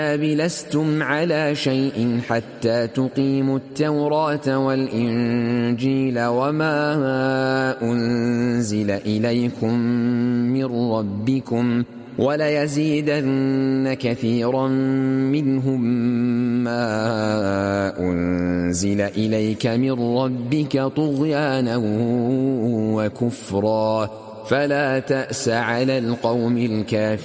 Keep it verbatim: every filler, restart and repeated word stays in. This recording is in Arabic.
لستم على شيء حتى تقيموا التوراة والإنجيل وما أنزل إليكم من ربكم وليزيدن كثيرا منهم ما أنزل إليك من ربك طغيانا وكفرا فلا تأس على القوم الكافرين.